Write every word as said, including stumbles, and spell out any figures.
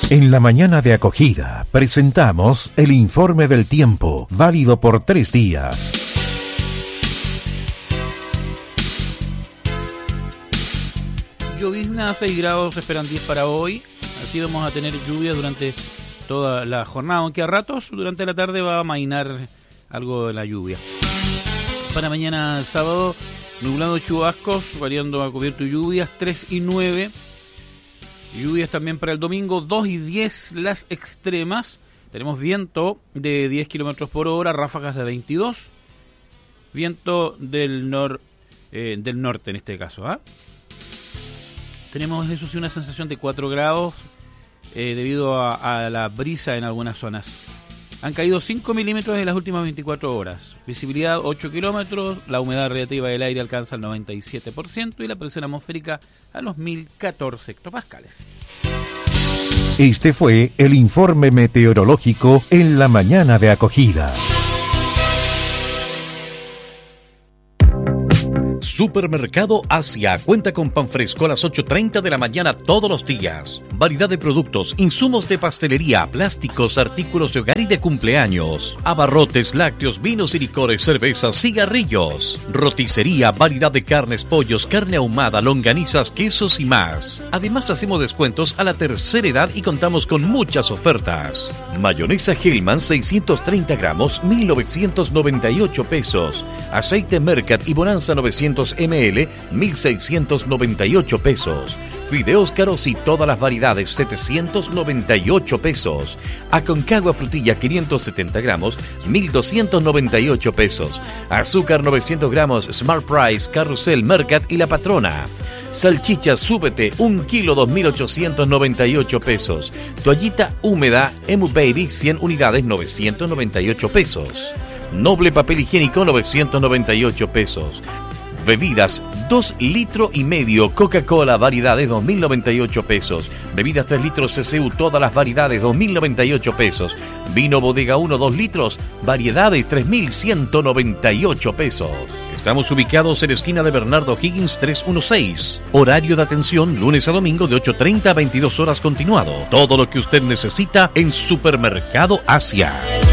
En la mañana de acogida presentamos el informe del tiempo, válido por tres días. Llovizna, seis grados, esperan diez para hoy. Así vamos a tener lluvia durante toda la jornada, aunque a ratos durante la tarde va a amainar algo de la lluvia. Para mañana sábado, nublado, chubascos, variando a cubierto y lluvias, tres y nueve. Lluvias también para el domingo, dos y diez las extremas. Tenemos viento de diez kilómetros por hora, ráfagas de veintidós. Viento del, nor, eh, del norte en este caso. ¿eh? Tenemos, eso sí, una sensación de cuatro grados eh, debido a, a la brisa en algunas zonas. Han caído cinco milímetros en las últimas veinticuatro horas. Visibilidad ocho kilómetros, la humedad relativa del aire alcanza el noventa y siete por ciento y la presión atmosférica a los mil catorce hectopascales. Este fue el informe meteorológico en la mañana de acogida. Supermercado Asia cuenta con pan fresco a las ocho treinta de la mañana todos los días. Variedad de productos, insumos de pastelería, plásticos, artículos de hogar y de cumpleaños. Abarrotes, lácteos, vinos y licores, cervezas, cigarrillos. Roticería, variedad de carnes, pollos, carne ahumada, longanizas, quesos y más. Además hacemos descuentos a la tercera edad y contamos con muchas ofertas. Mayonesa Hellman seiscientos treinta gramos, mil novecientos noventa y ocho pesos. Aceite Mercat y Bonanza novecientos mililitros, mil seiscientos noventa y ocho pesos. Fideos caros y todas las variedades, setecientos noventa y ocho pesos. Aconcagua frutilla quinientos setenta gramos, mil doscientos noventa y ocho pesos. Azúcar novecientos gramos, Smart Price, Carrusel, Mercat y La Patrona. Salchicha Súbete, un kilo, dos mil ochocientos noventa y ocho pesos. Toallita húmeda, Emu Baby, cien unidades, novecientos noventa y ocho pesos. Noble papel higiénico, novecientos noventa y ocho pesos. Bebidas, dos litros y medio, Coca-Cola, variedades, dos mil noventa y ocho pesos. Bebidas tres litros C C U, todas las variedades, dos mil noventa y ocho pesos. Vino Bodega uno, dos litros, variedades, tres mil ciento noventa y ocho pesos. Estamos ubicados en la esquina de Bernardo Higgins trescientos dieciséis. Horario de atención, lunes a domingo de ocho treinta a veintidós horas continuado. Todo lo que usted necesita en Supermercado Asia.